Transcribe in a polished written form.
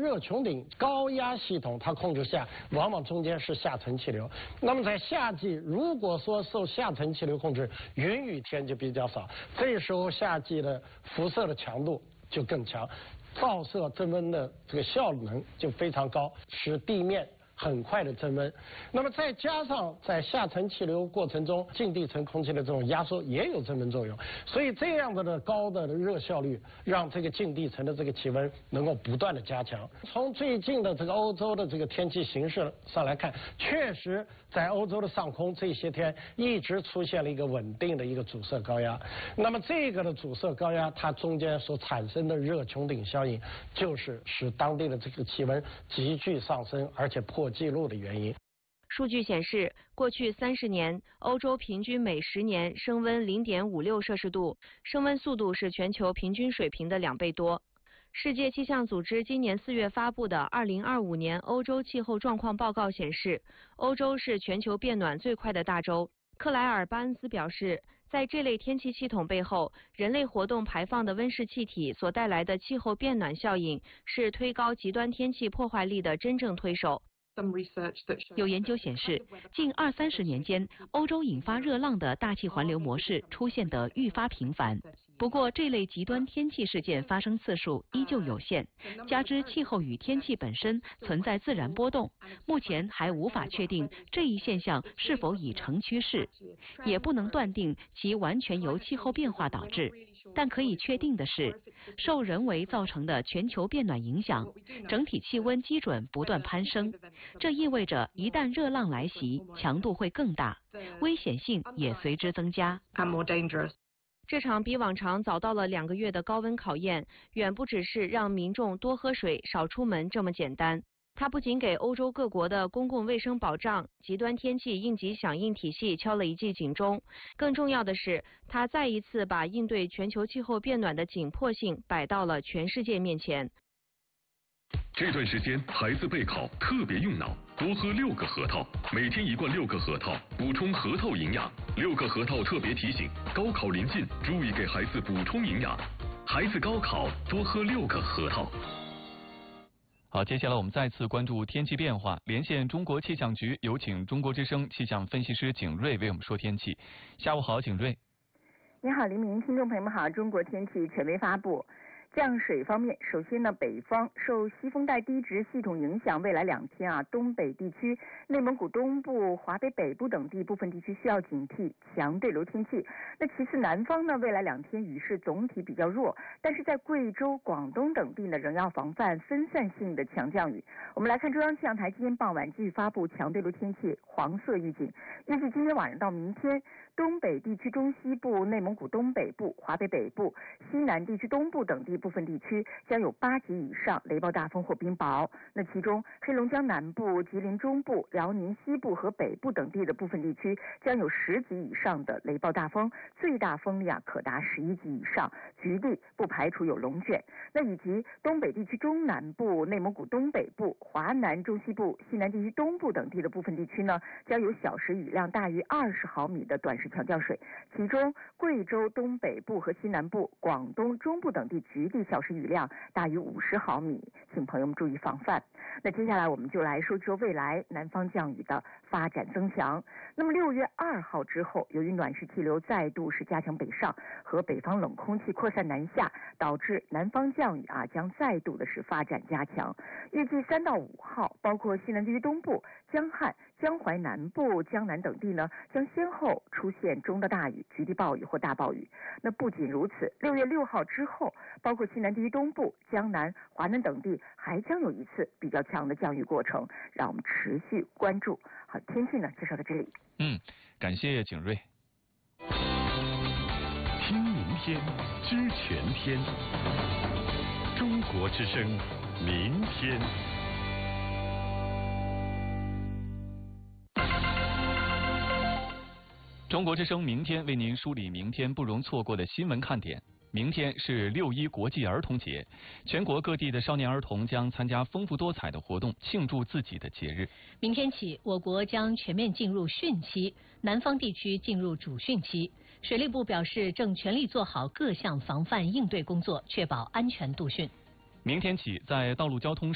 热穹顶高压系统它控制下，往往中间是下沉气流。那么在夏季，如果说受下沉气流控制，云雨天就比较少，这时候夏季的辐射的强度就更强，照射增温的这个效能就非常高，使地面很快的增温。那么再加上在下沉气流过程中，近地层空气的这种压缩也有增温作用，所以这样的高的热效率，让这个近地层的这个气温能够不断的加强。从最近的这个欧洲的这个天气形势上来看，确实在欧洲的上空这些天一直出现了一个稳定的一个阻塞高压。那么这个的阻塞高压，它中间所产生的热穹顶效应，就是使当地的这个气温急剧上升，而且破纪录的原因。 数据显示，过去30年，欧洲平均每10年升温0.56摄氏度，升温速度是全球平均水平的2倍多。世界气象组织今年4月发布的2025年欧洲气候状况报告显示，欧洲是全球变暖最快的大洲。克莱尔·巴恩斯表示，在这类天气系统背后，人类活动排放的温室气体所带来的气候变暖效应，是推高极端天气破坏力的真正推手。 有研究显示，近20-30年间，欧洲引发热浪的大气环流模式出现得愈发频繁。不过，这类极端天气事件发生次数依旧有限，加之气候与天气本身存在自然波动，目前还无法确定这一现象是否已成趋势，也不能断定其完全由气候变化导致。但可以确定的是，受人为造成的全球变暖影响，整体气温基准不断攀升。这意味着一旦热浪来袭，强度会更大，危险性也随之增加。 这场比往常早到了2个月的高温考验，远不只是让民众多喝水、少出门这么简单。它不仅给欧洲各国的公共卫生保障、极端天气应急响应体系敲了一记警钟，更重要的是，它再一次把应对全球气候变暖的紧迫性摆到了全世界面前。 这段时间孩子备考特别用脑，多喝6个核桃，每天1罐6个核桃，补充核桃营养。6个核桃特别提醒：高考临近，注意给孩子补充营养。孩子高考多喝6个核桃。 好，接下来我们再次关注天气变化，连线中国气象局，有请中国之声气象分析师景瑞为我们说天气。下午好，景瑞。 你好，黎明，听众朋友们好，中国天气权威发布。降水方面，首先呢，北方受西风带低值系统影响，未来2天东北地区、内蒙古东部、华北北部等地部分地区需要警惕强对流天气。那其次，南方呢，未来2天雨势总体比较弱，但是在贵州、广东等地呢，仍要防范分散性的强降雨。我们来看中央气象台今天傍晚继续发布强对流天气黄色预警，预计今天晚上到明天，东北地区中西部、内蒙古东北部、华北北部、西南地区东部等地部分地区将有8级以上雷暴大风或冰雹。那其中黑龙江南部、吉林中部、辽宁西部和北部等地的部分地区将有10级以上的雷暴大风，最大风力可达11级以上，局地不排除有龙卷。那以及东北地区中南部、内蒙古东北部、华南中西部、西南地区东部等地的部分地区呢，将有小时雨量大于20毫米的短时强降水，其中贵州东北部和西南部、广东中部等地局地小时雨量大于50毫米，请朋友们注意防范。那接下来我们就来说一说未来南方降雨的发展增强。那么6月2号之后，由于暖湿气流再度是加强北上，和北方冷空气扩散南下，导致南方降雨将再度的是发展加强。预计3到5号，包括西南地区东部、江汉、江淮南部、江南等地呢，将先后出现中到大雨、局地暴雨或大暴雨。那不仅如此，6月6号之后，包括西南地区东部、江南、华南等地还将有一次比较强的降雨过程，让我们持续关注。好，天气呢介绍到这里。 感谢景瑞。 听明天，知全天。中国之声，明天。 中国之声明天为您梳理明天不容错过的新闻看点。明天是6·1国际儿童节，全国各地的少年儿童将参加丰富多彩的活动，庆祝自己的节日。 明天起，我国将全面进入汛期，南方地区进入主汛期。水利部表示，正全力做好各项防范应对工作，确保安全度汛。 明天起，在道路交通